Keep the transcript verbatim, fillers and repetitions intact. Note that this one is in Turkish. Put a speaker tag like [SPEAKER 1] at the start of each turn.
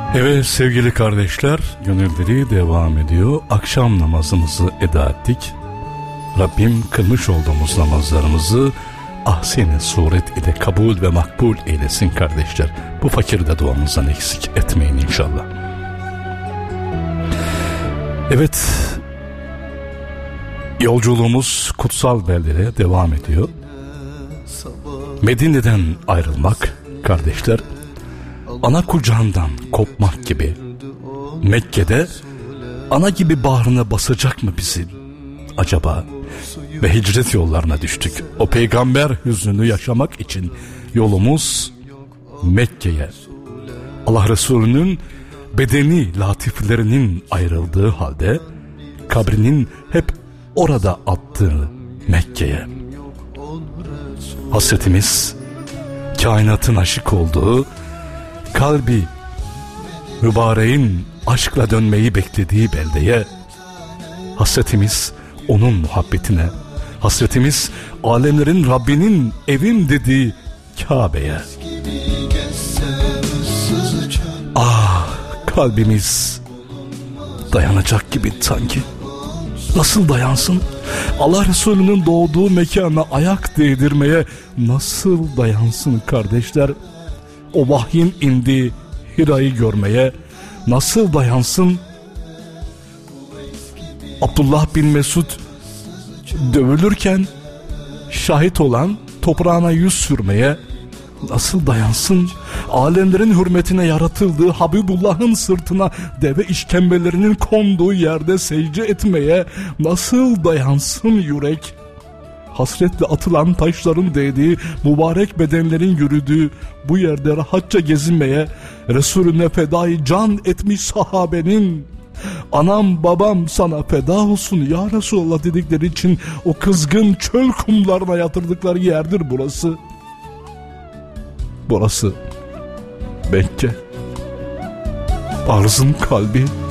[SPEAKER 1] Evet sevgili kardeşler, gönülleri devam ediyor. Akşam namazımızı eda ettik. Rabbim kılmış olduğumuz namazlarımızı ahsen-i suret ile kabul ve makbul eylesin kardeşler. Bu fakiri de duamızdan eksik etmeyin inşallah. Evet, yolculuğumuz kutsal beldelere devam ediyor. Medine'den ayrılmak kardeşler, ana kucağından kopmak gibi. Mekke'de ana gibi bağrına basacak mı bizi acaba? Ve hicret yollarına düştük. O peygamber hüznünü yaşamak için yolumuz Mekke'ye. Allah Resulü'nün bedeni latiflerinin ayrıldığı halde kabrinin hep orada attığı Mekke'ye. Hasretimiz kainatın aşık olduğu, kalbi mübareğin aşkla dönmeyi beklediği beldeye. Hasretimiz onun muhabbetine, hasretimiz alemlerin Rabbinin evim dediği Kabe'ye. Ah, kalbimiz dayanacak gibi sanki. Nasıl dayansın? Allah Resulü'nün doğduğu mekana ayak değdirmeye nasıl dayansın kardeşler? O vahyin indiği Hira'yı görmeye nasıl dayansın? Abdullah bin Mesud dövülürken şahit olan toprağına yüz sürmeye nasıl dayansın? Alemlerin hürmetine yaratıldığı Habibullah'ın sırtına deve işkembelerinin konduğu yerde secde etmeye nasıl dayansın yürek? Hasretle atılan taşların değdiği, mübarek bedenlerin yürüdüğü bu yerde rahatça gezinmeye Resulüne fedai can etmiş sahabenin anam babam sana feda olsun ya Resulallah dedikleri için o kızgın çöl kumlarına yatırdıkları yerdir burası. Burası Mekke. Arzın kalbi